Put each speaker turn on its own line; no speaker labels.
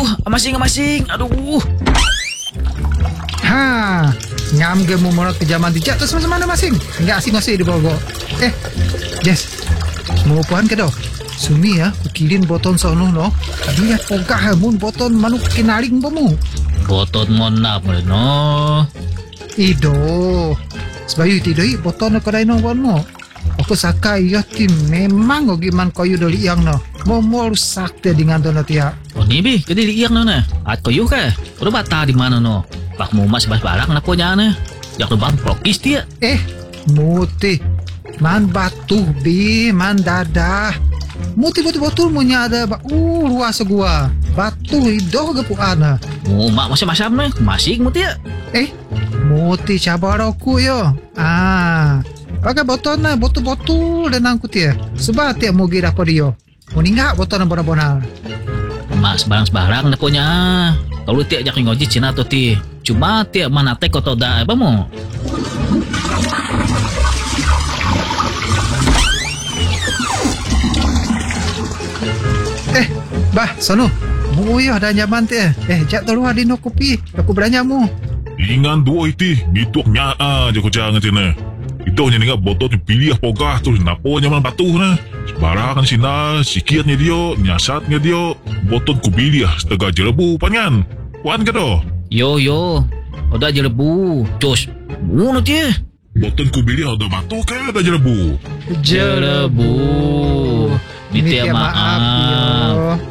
Masing. Aduh.
Ha, ngam ke mu morat kejaman dijak tu sama-sama masing. Enggak asing-asing di bawah. Jess. Mau puan ke dah? Sumi ya, kirim boton sono no. Dia pogah mun boton manuk kinaling bomu.
Boton ngona mo no.
Ido. Sebayu tidoi boton ko dai no bonmo. Aku sakai ya tim memang ogiman koyu doli yang no. Mau rusak te dengan donat ya.
Oh ni bi, jadi liang no na. At koyo ka. Udah bata di mana no? Pak mo mas barang na po niya na. Jak lu bang prokis dia.
Muti. Man batu bi, man dadah. Muti betul-betul punya ada luas gua. Batu ido ke puana.
Oh mak macam-macam na. Masing muti ya.
Muti cabar aku yo. Pakai botol na, botol dan angkut ya. Sebab tiap mugi dah dia. Meninggal botol na bona-bona.
Mas barang na po niya. Kalau tiap jak ngoji Cina to ti. Cuma tiap mana tek atau dah apa mo?
Bah, sono. Mu yo ada nyaman te. Jak telu ada no kopi. Aku beranyamu.
Ingan dua iti, mituk nyaa je ko jangan tina. Itu nya ninga botol tu pilih pogah tu napo nyaman batu na. Sebarangan sina sikitnya dia, nyasatnya dia. Botol ku pilih setengah jelebu pangan. Puan ke do?
Yo. Udah jelebu. Cus. Bunuh dia.
Botol ku pilih ada batu ke ada jelebu?
Jelebu. Minta maaf.